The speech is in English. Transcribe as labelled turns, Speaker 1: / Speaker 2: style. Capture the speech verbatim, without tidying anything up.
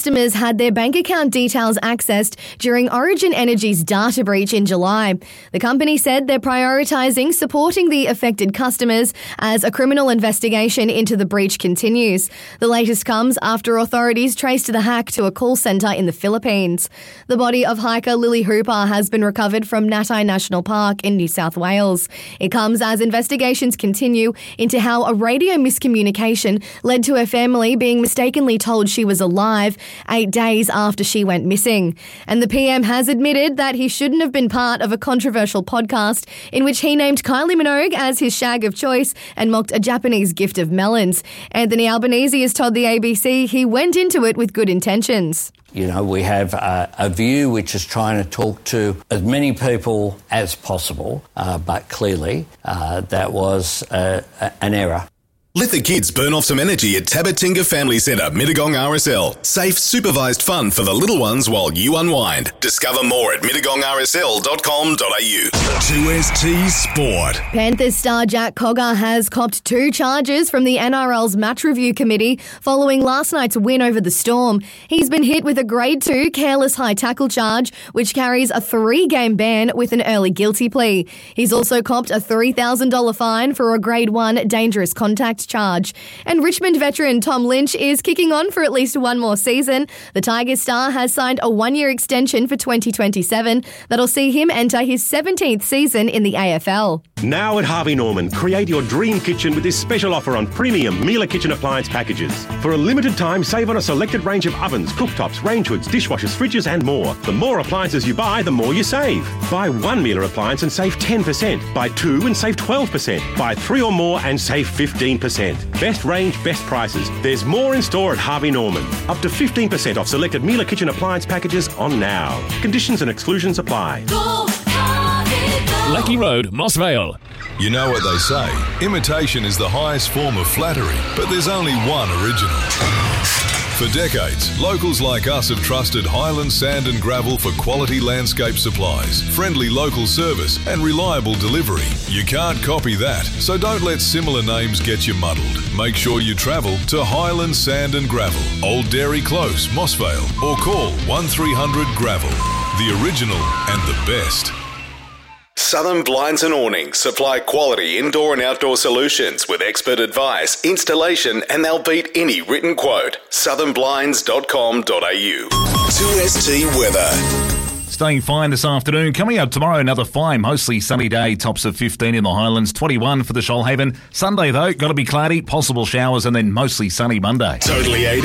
Speaker 1: Customers had their bank account details accessed during Origin Energy's data breach in July. The company said they're prioritising supporting the affected customers as a criminal investigation into the breach continues. The latest comes after authorities traced the hack to a call centre in the Philippines. The body of hiker Lily Hooper has been recovered from Natai National Park in New South Wales. It comes as investigations continue into how a radio miscommunication led to her family being mistakenly told she was alive eight days after she went missing. And the P M has admitted that he shouldn't have been part of a controversial podcast in which he named Kylie Minogue as his shag of choice and mocked a Japanese gift of melons. Anthony Albanese has told the A B C he went into it with good intentions.
Speaker 2: You know, we have uh, a view which is trying to talk to as many people as possible, uh, but clearly uh, that was uh, an error.
Speaker 3: Let the kids burn off some energy at Tabatinga Family Centre, Mittagong R S L. Safe, supervised fun for the little ones while you unwind. Discover more at mittagong r s l dot com dot a u. two S T Sport.
Speaker 1: Panthers star Jack Cogger has copped two charges from the N R L's match review committee following last night's win over the Storm. He's been hit with a grade two careless high tackle charge, which carries a three-game ban with an early guilty plea. He's also copped a three thousand dollars fine for a grade one dangerous contact charge. And Richmond veteran Tom Lynch is kicking on for at least one more season. The Tigers star has signed a one-year extension for twenty twenty-seven that'll see him enter his seventeenth season in the A F L.
Speaker 4: Now at Harvey Norman, create your dream kitchen with this special offer on premium Miele kitchen appliance packages. For a limited time, save on a selected range of ovens, cooktops, range hoods, dishwashers, fridges and more. The more appliances you buy, the more you save. Buy one Miele appliance and save ten percent. Buy two and save twelve percent. Buy three or more and save fifteen percent. Best range, best prices. There's more in store at Harvey Norman. Up to fifteen percent off selected Miele kitchen appliance packages on now. Conditions and exclusions apply.
Speaker 5: Go, Harvey, go.
Speaker 6: Lucky Road, Moss Vale.
Speaker 7: You know what they say, imitation is the highest form of flattery, but there's only one original. For decades, locals like us have trusted Highland Sand and Gravel for quality landscape supplies, friendly local service and reliable delivery. You can't copy that, so don't let similar names get you muddled. Make sure you travel to Highland Sand and Gravel, Old Dairy Close, Mossvale, or call one three hundred gravel. The original and the best.
Speaker 3: Southern Blinds and Awnings supply quality indoor and outdoor solutions with expert advice, installation, and they'll beat any written quote. southern blinds dot com dot a u. two S T weather.
Speaker 6: Staying fine this afternoon. Coming up tomorrow, another fine, mostly sunny day, tops of fifteen in the Highlands, twenty-one for the Shoalhaven. Sunday, though, going to be cloudy, possible showers, and then mostly sunny Monday.
Speaker 3: Totally eighty.